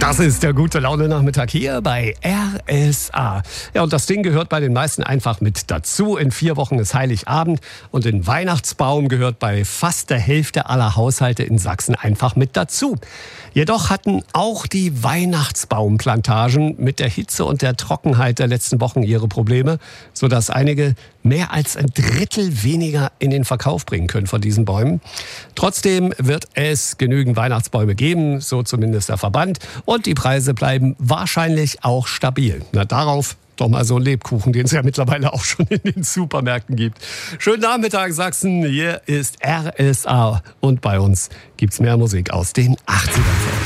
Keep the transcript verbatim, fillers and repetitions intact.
Das ist der gute Laune-Nachmittag hier bei R S A. Ja, und das Ding gehört bei den meisten einfach mit dazu. In vier Wochen ist Heiligabend und den Weihnachtsbaum gehört bei fast der Hälfte aller Haushalte in Sachsen einfach mit dazu. Jedoch hatten auch die Weihnachtsbaumplantagen mit der Hitze und der Trockenheit der letzten Wochen ihre Probleme, sodass einige mehr als ein Drittel weniger in den Verkauf bringen können von diesen Bäumen. Trotzdem wird es genügend Weihnachtsbäume geben, so zumindest der Verband. Und die Preise bleiben wahrscheinlich auch stabil. Na, darauf doch mal so ein Lebkuchen, den es ja mittlerweile auch schon in den Supermärkten gibt. Schönen Nachmittag, Sachsen. Hier ist R S A. Und bei uns gibt's mehr Musik aus den achtzigern.